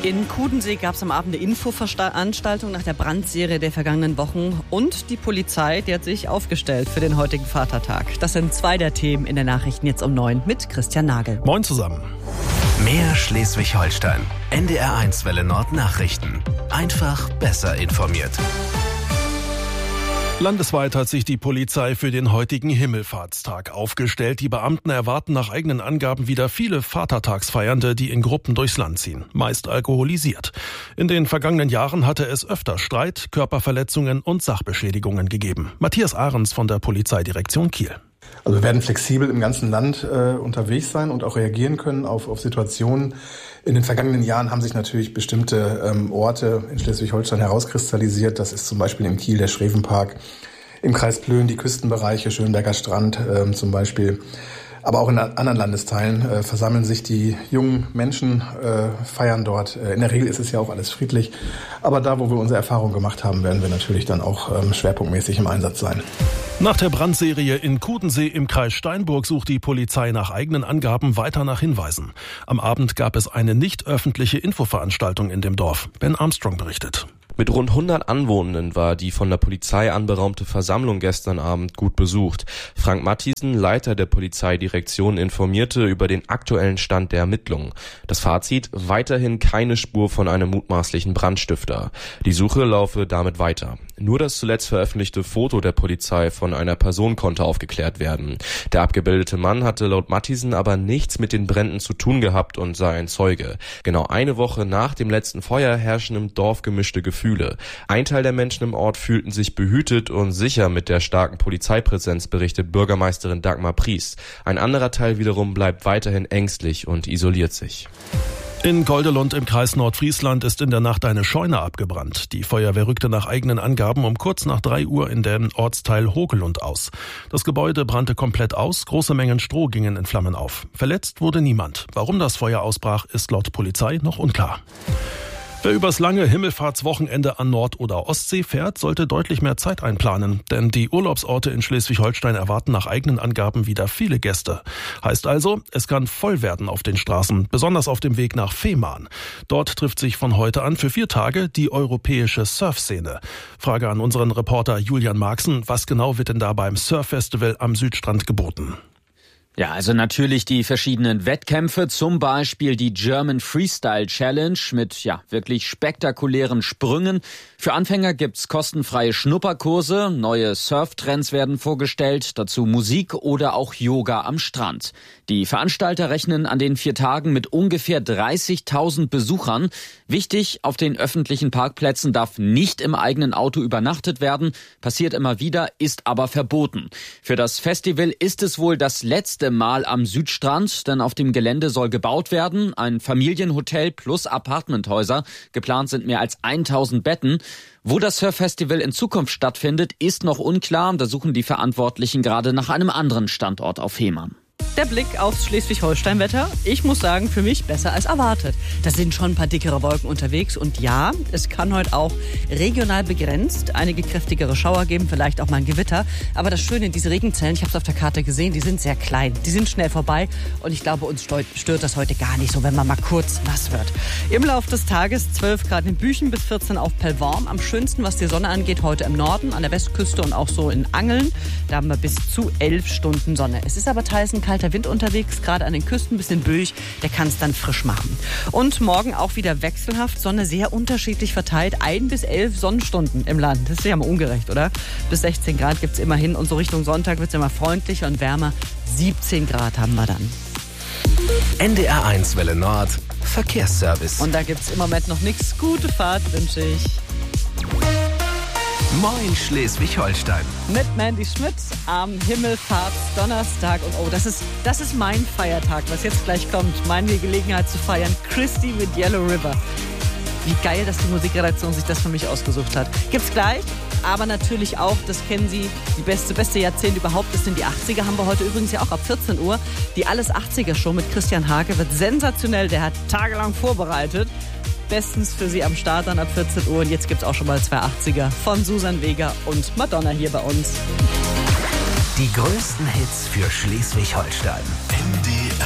In Kudensee gab es am Abend eine Infoveranstaltung nach der Brandserie der vergangenen Wochen. Und die Polizei, die hat sich aufgestellt für den heutigen Vatertag. Das sind zwei der Themen in den Nachrichten jetzt um 9 mit Christian Nagel. Moin zusammen. Mehr Schleswig-Holstein. NDR1 Welle Nord Nachrichten. Einfach besser informiert. Landesweit hat sich die Polizei für den heutigen Himmelfahrtstag aufgestellt. Die Beamten erwarten nach eigenen Angaben wieder viele Vatertagsfeiernde, die in Gruppen durchs Land ziehen, meist alkoholisiert. In den vergangenen Jahren hatte es öfter Streit, Körperverletzungen und Sachbeschädigungen gegeben. Matthias Ahrens von der Polizeidirektion Kiel. Also wir werden flexibel im ganzen Land unterwegs sein und auch reagieren können auf Situationen. In den vergangenen Jahren haben sich natürlich bestimmte Orte in Schleswig-Holstein herauskristallisiert. Das ist zum Beispiel in Kiel der Schrevenpark, im Kreis Plön die Küstenbereiche, Schönberger Strand zum Beispiel. Aber auch in anderen Landesteilen versammeln sich die jungen Menschen, feiern dort. In der Regel ist es ja auch alles friedlich. Aber da, wo wir unsere Erfahrung gemacht haben, werden wir natürlich dann auch schwerpunktmäßig im Einsatz sein. Nach der Brandserie in Kudensee im Kreis Steinburg sucht die Polizei nach eigenen Angaben weiter nach Hinweisen. Am Abend gab es eine nicht öffentliche Infoveranstaltung in dem Dorf. Ben Armstrong berichtet. Mit rund 100 Anwohnenden war die von der Polizei anberaumte Versammlung gestern Abend gut besucht. Frank Mathiesen, Leiter der Polizeidirektion, informierte über den aktuellen Stand der Ermittlungen. Das Fazit: weiterhin keine Spur von einem mutmaßlichen Brandstifter. Die Suche laufe damit weiter. Nur das zuletzt veröffentlichte Foto der Polizei von einer Person konnte aufgeklärt werden. Der abgebildete Mann hatte laut Mathiesen aber nichts mit den Bränden zu tun gehabt und sei ein Zeuge. Genau eine Woche nach dem letzten Feuer herrschen im Dorf gemischte Gefühle. Ein Teil der Menschen im Ort fühlten sich behütet und sicher mit der starken Polizeipräsenz, berichtet Bürgermeisterin Dagmar Pries. Ein anderer Teil wiederum bleibt weiterhin ängstlich und isoliert sich. In Goldelund im Kreis Nordfriesland ist in der Nacht eine Scheune abgebrannt. Die Feuerwehr rückte nach eigenen Angaben um kurz nach 3 Uhr in den Ortsteil Hogelund aus. Das Gebäude brannte komplett aus, große Mengen Stroh gingen in Flammen auf. Verletzt wurde niemand. Warum das Feuer ausbrach, ist laut Polizei noch unklar. Wer übers lange Himmelfahrtswochenende an Nord- oder Ostsee fährt, sollte deutlich mehr Zeit einplanen. Denn die Urlaubsorte in Schleswig-Holstein erwarten nach eigenen Angaben wieder viele Gäste. Heißt also, es kann voll werden auf den Straßen, besonders auf dem Weg nach Fehmarn. Dort trifft sich von heute an für 4 Tage die europäische Surfszene. Frage an unseren Reporter Julian Marxen: Was genau wird denn da beim Surf-Festival am Südstrand geboten? Ja, also natürlich die verschiedenen Wettkämpfe, zum Beispiel die German Freestyle Challenge mit wirklich spektakulären Sprüngen. Für Anfänger gibt's kostenfreie Schnupperkurse, neue Surftrends werden vorgestellt, dazu Musik oder auch Yoga am Strand. Die Veranstalter rechnen an den 4 Tagen mit ungefähr 30.000 Besuchern. Wichtig, auf den öffentlichen Parkplätzen darf nicht im eigenen Auto übernachtet werden, passiert immer wieder, ist aber verboten. Für das Festival ist es wohl das letzte Mal am Südstrand, denn auf dem Gelände soll gebaut werden, ein Familienhotel plus Apartmenthäuser. Geplant sind mehr als 1000 Betten. Wo das Surf-Festival in Zukunft stattfindet, ist noch unklar. Da suchen die Verantwortlichen gerade nach einem anderen Standort auf Fehmarn. Der Blick aufs Schleswig-Holstein-Wetter. Ich muss sagen, für mich besser als erwartet. Da sind schon ein paar dickere Wolken unterwegs. Und ja, es kann heute auch regional begrenzt einige kräftigere Schauer geben, vielleicht auch mal ein Gewitter. Aber das Schöne, diese Regenzellen, ich habe es auf der Karte gesehen, die sind sehr klein. Die sind schnell vorbei. Und ich glaube, uns stört das heute gar nicht so, wenn man mal kurz nass wird. Im Laufe des Tages 12 Grad in Büchen bis 14 auf Pellworm. Am schönsten, was die Sonne angeht, heute im Norden, an der Westküste und auch so in Angeln. Da haben wir bis zu 11 Stunden Sonne. Es ist aber teils ein kalter Wind unterwegs, gerade an den Küsten, ein bisschen böig, der kann es dann frisch machen. Und morgen auch wieder wechselhaft, Sonne sehr unterschiedlich verteilt, 1 bis 11 Sonnenstunden im Land. Das ist ja mal ungerecht, oder? Bis 16 Grad gibt es immerhin und so Richtung Sonntag wird es immer freundlicher und wärmer. 17 Grad haben wir dann. NDR1 Welle Nord, Verkehrsservice. Und da gibt es im Moment noch nichts. Gute Fahrt wünsche ich. Moin Schleswig-Holstein. Mit Mandy Schmidt am Himmelfahrtsdonnerstag. Und oh, das ist mein Feiertag, was jetzt gleich kommt. Meine Gelegenheit zu feiern. Christy mit Yellow River. Wie geil, dass die Musikredaktion sich das für mich ausgesucht hat. Gibt's gleich, aber natürlich auch, das kennen Sie, die beste Jahrzehnt überhaupt, das sind die 80er. Haben wir heute übrigens ja auch ab 14 Uhr. Die Alles 80er Show mit Christian Hake wird sensationell. Der hat tagelang vorbereitet. Bestens für Sie am Start dann ab 14 Uhr. Und jetzt gibt es auch schon mal 2 80er von Susan Vega und Madonna hier bei uns. Die größten Hits für Schleswig-Holstein. NDR